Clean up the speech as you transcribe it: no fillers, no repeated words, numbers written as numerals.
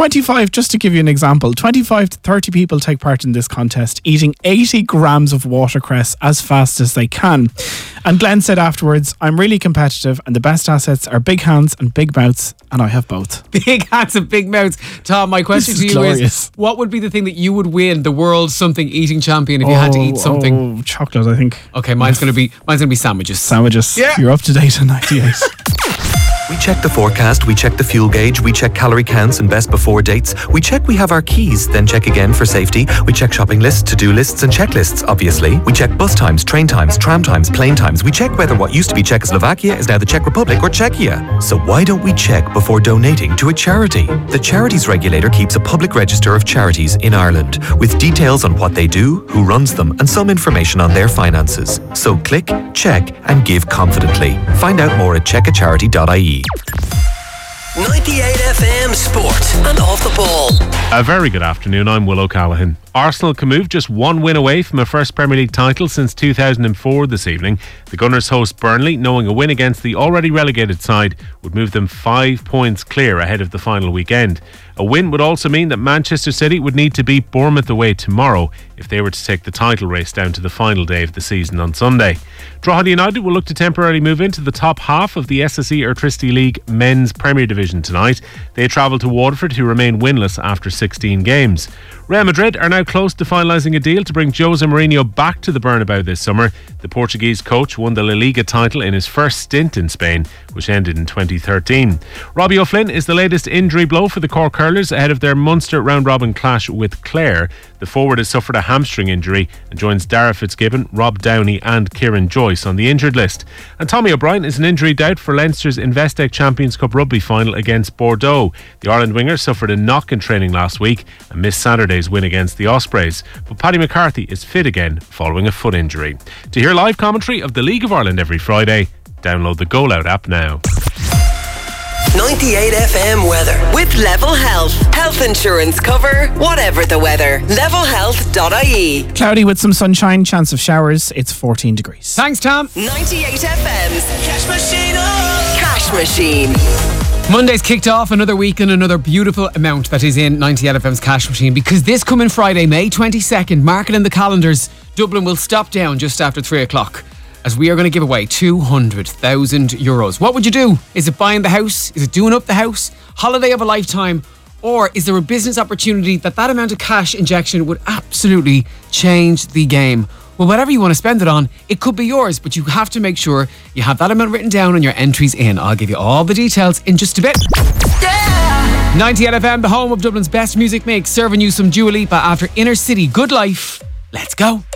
25, just to give you an example, 25 to 30 people take part in this contest, eating 80 grams of watercress as fast as they can. And Glenn said afterwards, I'm really competitive and the best assets are big hands and big mouths, and I have both. Big hands and big mouths. Tom, my question to you is, what would be the thing that you would win the world something eating champion if you had to eat something? Chocolate, I think. Okay, mine's going to be sandwiches. Sandwiches. Yeah. You're up to date on 98. We check the forecast, we check the fuel gauge, we check calorie counts and best before dates. We check we have our keys, then check again for safety. We check shopping lists, to-do lists and checklists, obviously. We check bus times, train times, tram times, plane times. We check whether what used to be Czechoslovakia is now the Czech Republic or Czechia. So why don't we check before donating to a charity? The Charities Regulator keeps a public register of charities in Ireland with details on what they do, who runs them and some information on their finances. So click, check and give confidently. Find out more at checkacharity.ie. 98 FM Sport and Off the Ball. A very good afternoon, I'm Will O'Callaghan. Arsenal can move just one win away from a first Premier League title since 2004 this evening. The Gunners host Burnley, knowing a win against the already relegated side would move them 5 points clear ahead of the final weekend. A win would also mean that Manchester City would need to beat Bournemouth away tomorrow if they were to take the title race down to the final day of the season on Sunday. Drogheda United will look to temporarily move into the top half of the SSE Airtricity League Men's Premier Division tonight. They travel to Waterford, who remain winless after 16 games. Real Madrid are now close to finalising a deal to bring Jose Mourinho back to the Bernabeu this summer. The Portuguese coach won the La Liga title in his first stint in Spain, which ended in 2013. Robbie O'Flynn is the latest injury blow for the Cork Hurlers ahead of their Munster round-robin clash with Clare. The forward has suffered a hamstring injury and joins Dara Fitzgibbon, Rob Downey and Kieran Joyce on the injured list. And Tommy O'Brien is an injury doubt for Leinster's Investec Champions Cup rugby final against Bordeaux. The Ireland winger suffered a knock in training last week and missed Saturday's win against the Ospreys. But Paddy McCarthy is fit again following a foot injury. To hear live commentary of the League of Ireland every Friday, download the Goal Out app now. 98 FM weather with Level Health. Health insurance cover, whatever the weather. Levelhealth.ie. Cloudy with some sunshine, chance of showers. It's 14 degrees. Thanks, Tom. 98 FM's Cash Machine. Cash Machine. Monday's kicked off another week and another beautiful amount that is in 98 FM's Cash Machine, because this coming Friday, May 22nd, mark it in the calendars, Dublin will stop down just after 3 o'clock as we are going to give away €200,000. What would you do? Is it buying the house? Is it doing up the house? Holiday of a lifetime? Or is there a business opportunity that amount of cash injection would absolutely change the game? Well, whatever you want to spend it on, it could be yours, but you have to make sure you have that amount written down and your entries in. I'll give you all the details in just a bit. Yeah! 98 FM, the home of Dublin's best music mix, serving you some Dua Lipa after Inner City. Good life. Let's go.